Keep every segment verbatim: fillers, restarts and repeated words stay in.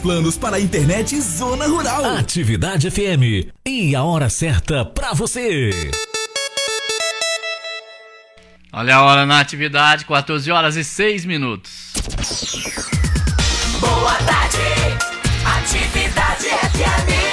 Planos para a internet Zona Rural. Atividade F M. E a hora certa pra você. Olha a hora na atividade, quatorze horas e seis minutos. Boa tarde, Atividade F M.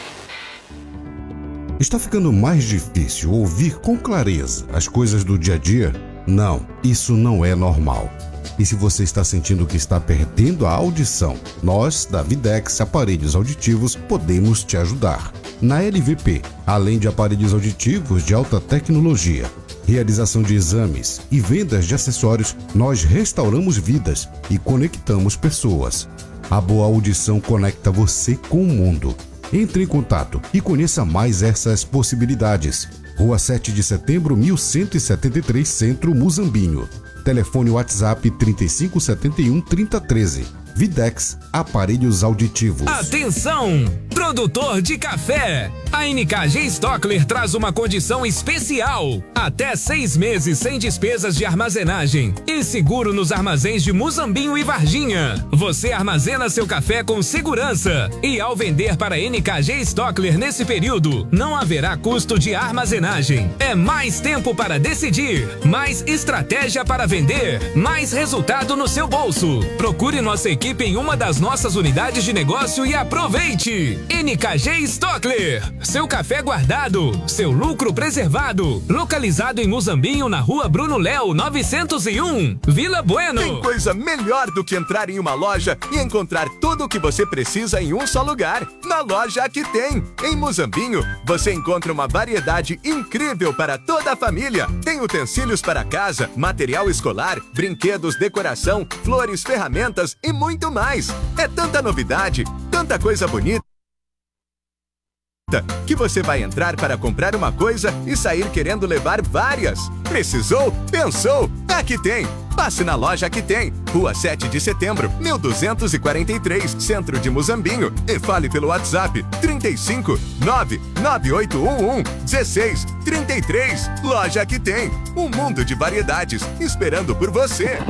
Está ficando mais difícil ouvir com clareza as coisas do dia a dia? Não, isso não é normal. E se você está sentindo que está perdendo a audição, nós, da Videx Aparelhos Auditivos, podemos te ajudar. Na L V P, além de aparelhos auditivos de alta tecnologia, realização de exames e vendas de acessórios, nós restauramos vidas e conectamos pessoas. A boa audição conecta você com o mundo. Entre em contato e conheça mais essas possibilidades. Rua sete de setembro, mil cento e setenta e três, Centro, Muzambinho. Telefone WhatsApp trinta e cinco setenta e um, trinta, treze. Videx Aparelhos Auditivos. Atenção! Produtor de café! A N K G Stockler traz uma condição especial. Até seis meses sem despesas de armazenagem e seguro nos armazéns de Muzambinho e Varginha. Você armazena seu café com segurança. E ao vender para a N K G Stockler nesse período, não haverá custo de armazenagem. É mais tempo para decidir, mais estratégia para vender, mais resultado no seu bolso. Procure nossa equipe em uma das nossas unidades de negócio e aproveite! N K G Stockler, seu café guardado, seu lucro preservado. Localizado em Muzambinho, na Rua Bruno Léo, novecentos e um, Vila Bueno. Tem coisa melhor do que entrar em uma loja e encontrar tudo o que você precisa em um só lugar. Na loja Aqui Tem. Em Muzambinho, você encontra uma variedade incrível para toda a família. Tem utensílios para casa, material escolar, brinquedos, decoração, flores, ferramentas e muito muito mais. É tanta novidade, tanta coisa bonita, que você vai entrar para comprar uma coisa e sair querendo levar várias. Precisou? Pensou? Aqui Tem. Passe na loja Aqui Tem. Rua sete de setembro, mil duzentos e quarenta e três, Centro de Muzambinho. E fale pelo WhatsApp trinta e cinco, nove nove oito um um, dezesseis, trinta e três. Loja Aqui Tem. Um mundo de variedades esperando por você.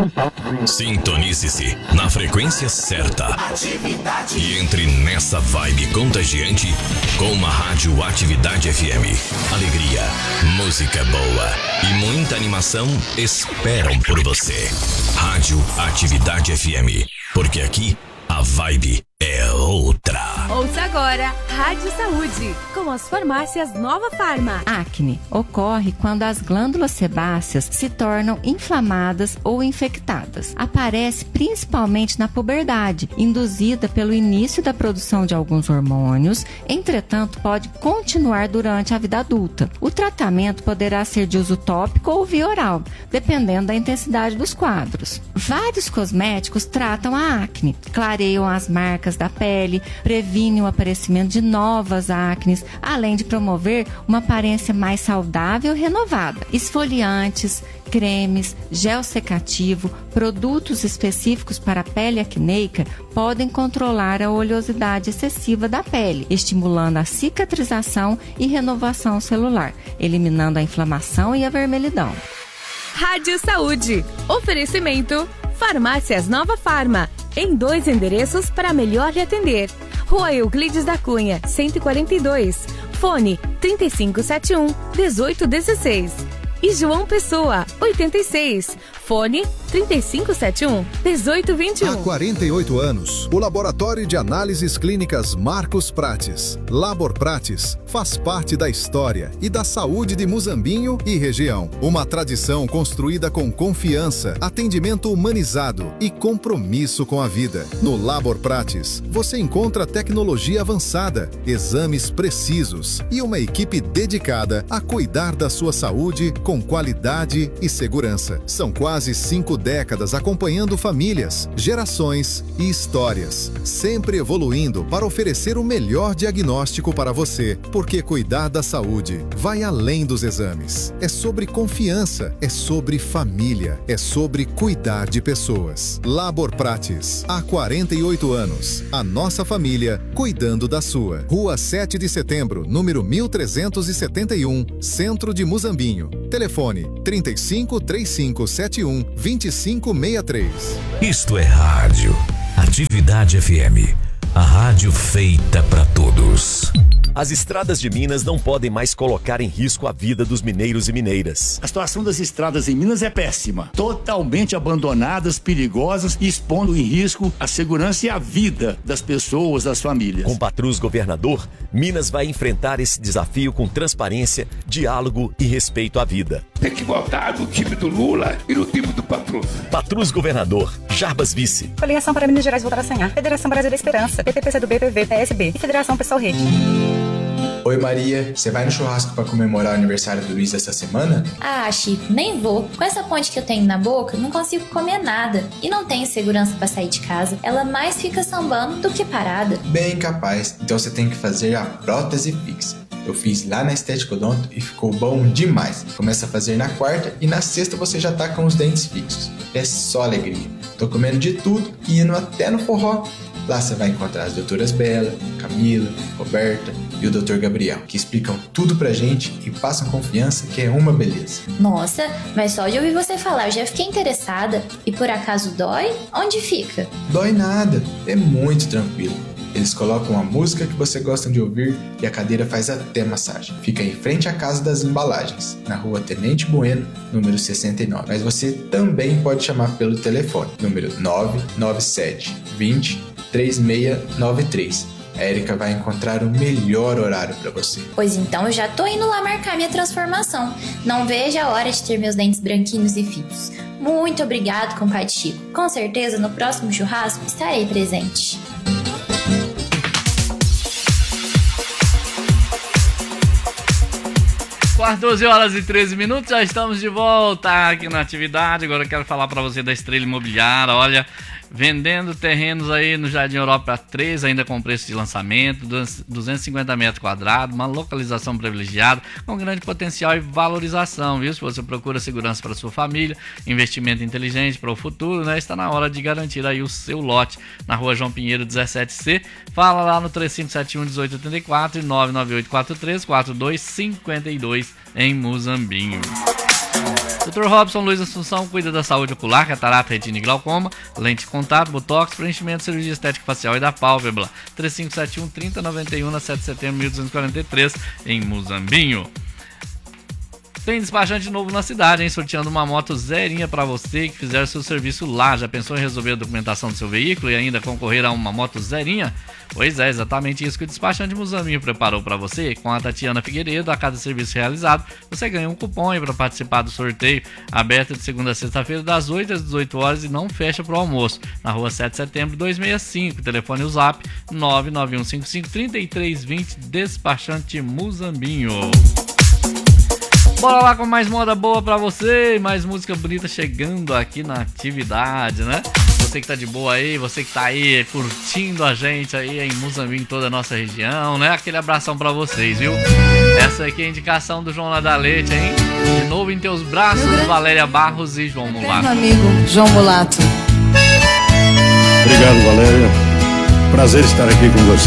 Sintonize-se na frequência certa. Atividade. E entre nessa vibe contagiante com uma rádio Atividade F M. Alegria, música boa e muita animação esperam por você. Rádio Atividade F M, porque aqui a vibe é outra. Ouça agora Rádio Saúde, com as farmácias Nova Farma. Acne ocorre quando as glândulas sebáceas se tornam inflamadas ou infectadas. Aparece principalmente na puberdade, induzida pelo início da produção de alguns hormônios, entretanto pode continuar durante a vida adulta. O tratamento poderá ser de uso tópico ou via oral, dependendo da intensidade dos quadros. Vários cosméticos tratam a acne, clareiam as marcas da pele, previnem o aparecimento de novas acnes, além de promover uma aparência mais saudável e renovada. Esfoliantes, cremes, gel secativo, produtos específicos para a pele acneica podem controlar a oleosidade excessiva da pele, estimulando a cicatrização e renovação celular, eliminando a inflamação e a vermelhidão. Rádio Saúde. Oferecimento Farmácias Nova Farma, em dois endereços para melhor lhe atender. Rua Euclides da Cunha, cento e quarenta e dois. Fone trinta e cinco setenta e um, dezoito dezesseis. E João Pessoa, oitenta e seis. Fone trinta e cinco setenta e um, dezoito vinte e um. Há quarenta e oito anos, o Laboratório de Análises Clínicas Marcos Prates, Labor Prates, faz parte da história e da saúde de Muzambinho e região. Uma tradição construída com confiança, atendimento humanizado e compromisso com a vida. No Labor Prates, você encontra tecnologia avançada, exames precisos e uma equipe dedicada a cuidar da sua saúde com qualidade e segurança. São quase cinco décadas acompanhando famílias, gerações e histórias, sempre evoluindo para oferecer o melhor diagnóstico para você, porque cuidar da saúde vai além dos exames. É sobre confiança, é sobre família, é sobre cuidar de pessoas. Labor Prates, há quarenta e oito anos, a nossa família cuidando da sua. Rua sete de setembro, número mil trezentos e setenta e um, Centro de Muzambinho. Telefone trinta e cinco, trinta e cinco setenta e um, vinte e cinco sessenta e três. Isto é rádio Atividade F M. a rádio feita para todos. As estradas de Minas não podem mais colocar em risco a vida dos mineiros e mineiras. A situação das estradas em Minas é péssima. Totalmente abandonadas, perigosas e expondo em risco a segurança e a vida das pessoas, das famílias. Com Patrus governador, Minas vai enfrentar esse desafio com transparência, diálogo e respeito à vida. Tem que votar no time do Lula e no time do Patrus. Patrus governador, Jarbas vice. Coligação para Minas Gerais voltar a sonhar. Federação Brasil da Esperança, P T P C do B, P V, P S B e Federação Pessoal Rede. Oi Maria, você vai no churrasco para comemorar o aniversário do Luiz essa semana? Ah, Chico, nem vou. Com essa ponte que eu tenho na boca, não consigo comer nada. E não tenho segurança para sair de casa. Ela mais fica sambando do que parada. Bem capaz, então você tem que fazer a prótese fixa. Eu fiz lá na Estética Odonto e ficou bom demais. Começa a fazer na quarta e na sexta você já tá com os dentes fixos. É só alegria. Tô comendo de tudo e indo até no forró. Lá você vai encontrar as doutoras Bela, Camila, Roberta e o doutor Gabriel, que explicam tudo pra gente e passam confiança que é uma beleza. Nossa, mas só de ouvir você falar eu já fiquei interessada. E por acaso dói? Onde fica? Dói nada, é muito tranquilo. Eles colocam a música que você gosta de ouvir e a cadeira faz até massagem. Fica em frente à Casa das Embalagens, na rua Tenente Bueno, número sessenta e nove. Mas você também pode chamar pelo telefone, número nove nove sete vinte, três seis nove três. A Érica vai encontrar o melhor horário para você. Pois então eu já tô indo lá marcar minha transformação. Não vejo a hora de ter meus dentes branquinhos e finos. Muito obrigado, compadre Chico. Com certeza no próximo churrasco estarei presente. quatorze horas e treze minutos, já estamos de volta aqui na atividade. Agora eu quero falar para você da Estrela Imobiliária. Olha, vendendo terrenos aí no Jardim Europa três, ainda com preço de lançamento, duzentos e cinquenta metros quadrados, uma localização privilegiada, com grande potencial e valorização, viu? Se você procura segurança para sua família, investimento inteligente para o futuro, né? Está na hora de garantir aí o seu lote na Rua João Pinheiro dezessete C. Fala lá no três cinco sete um, um oito oito quatro e nove nove oito quatro três, quatro dois cinco dois em Muzambinho. doutor Robson Luiz Assunção cuida da saúde ocular, catarata, retina e glaucoma, lente de contato, botox, preenchimento, cirurgia estética facial e da pálpebra. três cinco sete um, três zero nove um na sete de setembro de mil duzentos e quarenta e três em Muzambinho. Tem despachante novo na cidade, hein? Sorteando uma moto zerinha para você que fizer seu serviço lá. Já pensou em resolver a documentação do seu veículo e ainda concorrer a uma moto zerinha? Pois é, exatamente isso que o despachante Muzambinho preparou para você. Com a Tatiana Figueiredo, a cada serviço realizado, você ganha um cupom para participar do sorteio, aberto de segunda a sexta-feira, das oito às dezoito horas e não fecha para o almoço. Na rua sete de setembro, duzentos e sessenta e cinco, telefone o zap nove nove um cinco cinco, três três dois zero, despachante Muzambinho. Bora lá com mais moda boa pra você, mais música bonita chegando aqui na atividade, né? Você que tá de boa aí, você que tá aí curtindo a gente aí em Muzambinho, toda a nossa região, né? Aquele abração pra vocês, viu? Essa aqui é a indicação do João Ladalete, hein? De novo em teus braços, Valéria Barros e João Mulato. Meu amigo João Mulato. Obrigado, Valéria. Prazer estar aqui com você.